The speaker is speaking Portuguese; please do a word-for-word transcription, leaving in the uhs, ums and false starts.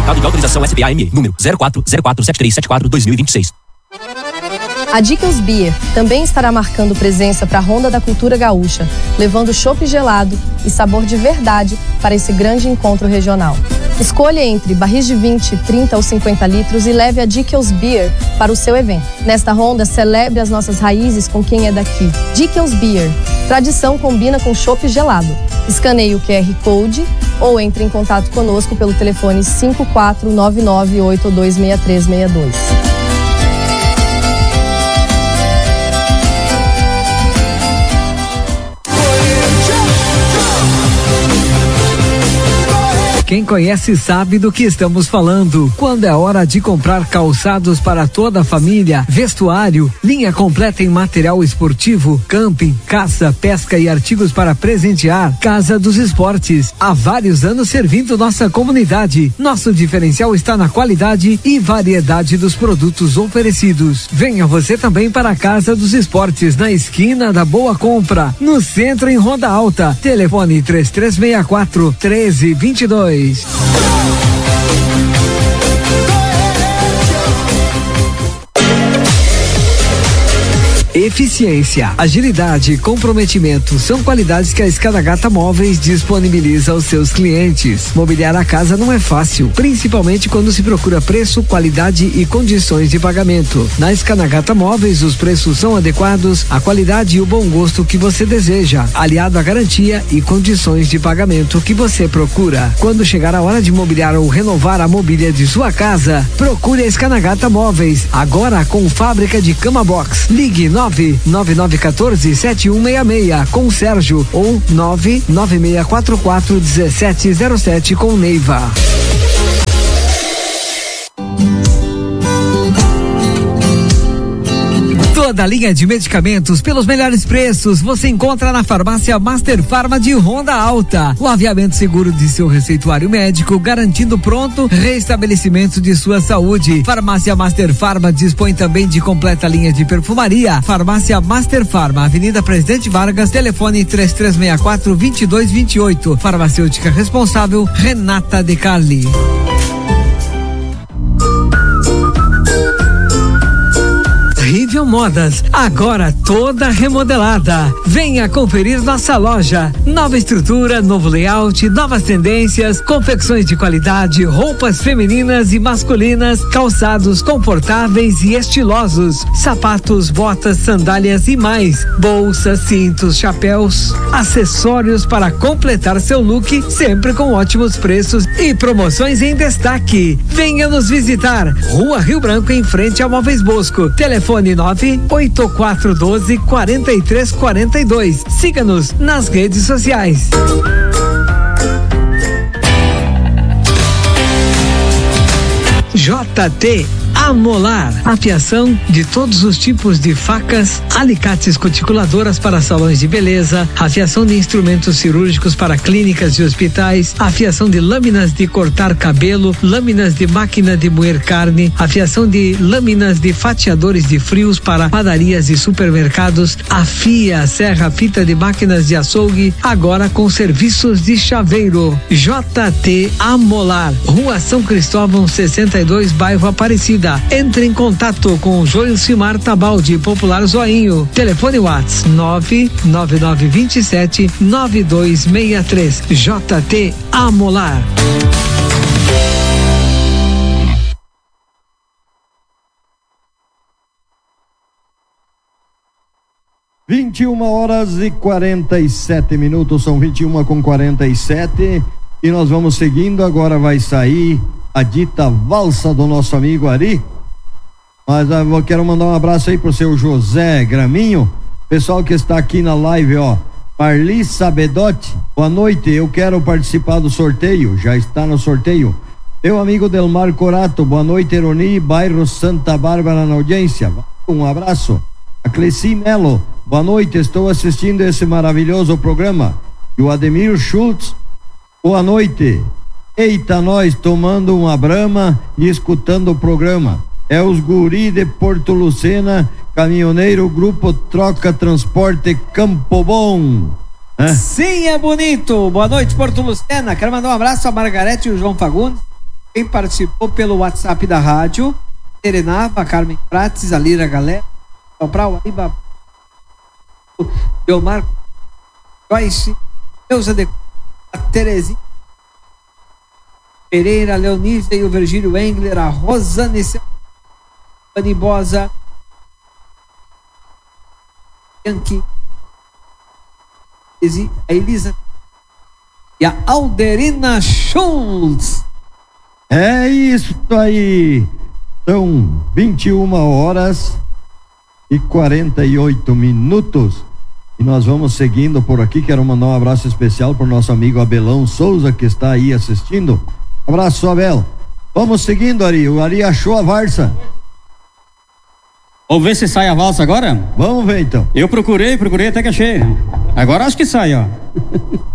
Certificado de autorização S B A M E, número zero quatro zero quatro sete três sete quatro dois mil e vinte e seis. A Dickies Beer também estará marcando presença para a Ronda da Cultura Gaúcha, levando chopp gelado e sabor de verdade para esse grande encontro regional. Escolha entre barris de vinte, trinta ou cinquenta litros e leve a Dickies Beer para o seu evento. Nesta ronda, celebre as nossas raízes com quem é daqui. Dickies Beer. Tradição combina com chopp gelado. Escaneie o Q R Code ou entre em contato conosco pelo telefone cinco quatro nove nove oito dois seis três seis dois. Quem conhece sabe do que estamos falando. Quando é hora de comprar calçados para toda a família, vestuário, linha completa em material esportivo, camping, caça, pesca e artigos para presentear, Casa dos Esportes. Há vários anos servindo nossa comunidade. Nosso diferencial está na qualidade e variedade dos produtos oferecidos. Venha você também para a Casa dos Esportes, na esquina da Boa Compra, no centro em Ronda Alta. Telefone três três seis quatro, um três dois dois. Eficiência, agilidade e comprometimento são qualidades que a Escada Gata Móveis disponibiliza aos seus clientes. Mobiliar a casa não é fácil, principalmente quando se procura preço, qualidade e condições de pagamento. Na Escada Gata Móveis, os preços são adequados à qualidade e o bom gosto que você deseja, aliado à garantia e condições de pagamento que você procura. Quando chegar a hora de mobiliar ou renovar a mobília de sua casa, procure a Escada Gata Móveis, agora com fábrica de cama box. Ligue nove nove nove um quatro sete um seis seis com Sérgio ou nove nove seis quatro quatro um sete zero sete com Neiva. Toda a linha de medicamentos pelos melhores preços você encontra na Farmácia Master Farma de Ronda Alta. O aviamento seguro de seu receituário médico, garantindo pronto restabelecimento de sua saúde. Farmácia Master Farma dispõe também de completa linha de perfumaria. Farmácia Master Farma, Avenida Presidente Vargas, telefone três três seis quatro, dois dois dois oito. Farmacêutica responsável, Renata De Carli. Rivian Modas, agora toda remodelada. Venha conferir nossa loja. Nova estrutura, novo layout, novas tendências, confecções de qualidade, roupas femininas e masculinas, calçados confortáveis e estilosos, sapatos, botas, sandálias e mais, bolsas, cintos, chapéus, acessórios para completar seu look, sempre com ótimos preços e promoções em destaque. Venha nos visitar. Rua Rio Branco, em frente ao Móveis Bosco. Telefone nove oito quatro um dois, quatro três quatro dois. Siga-nos nas redes sociais. J T Amolar, afiação de todos os tipos de facas, alicates cuticuladoras para salões de beleza, afiação de instrumentos cirúrgicos para clínicas e hospitais, afiação de lâminas de cortar cabelo, lâminas de máquina de moer carne, afiação de lâminas de fatiadores de frios para padarias e supermercados, afia, serra, fita de máquinas de açougue, agora com serviços de chaveiro. J T Amolar, Rua São Cristóvão sessenta e dois, bairro Aparecida. Entre em contato com o Joilcimar Tabaldi, Popular Zoinho. Telefone WhatsApp nove nove nove dois sete nove dois seis três. J T Amolar. vinte e uma horas e quarenta e sete minutos, são vinte e uma com quarenta e sete, e nós vamos seguindo. Agora vai sair a dita valsa do nosso amigo Ari, mas eu quero mandar um abraço aí pro seu José Graminho, pessoal que está aqui na live, ó. Marli Sabedotti, boa noite, eu quero participar do sorteio, já está no sorteio. Meu amigo Delmar Corato, boa noite, Eroni, bairro Santa Bárbara na audiência, um abraço. A Cleci Melo, boa noite, estou assistindo esse maravilhoso programa. E o Ademir Schultz, boa noite. Eita, nós tomando uma brama e escutando o programa. É os guri de Porto Lucena, caminhoneiro, grupo Troca Transporte Campo Bom. Hã? Sim, é bonito. Boa noite, Porto Lucena. Quero mandar um abraço a Margarete e o João Fagundes. Quem participou pelo WhatsApp da rádio: Serenava, Carmen Prates, a Lira Galera, Sobral, Aiba, Delmar, Joyce, Neuza de a Terezinha Pereira, Leonísia e o Virgílio Engler, a Rosane Bosa, Yankee, a Elisa e a Alderina Schultz. É isso aí. São vinte e uma horas e quarenta e oito minutos. E nós vamos seguindo por aqui. Quero mandar um abraço especial para o nosso amigo Abelão Souza, que está aí assistindo. Abraço, Abel. Vamos seguindo, Ari. O Ari achou a valsa. Vamos ver se sai a valsa agora? Vamos ver então. Eu procurei, procurei até que achei. Agora acho que sai, ó.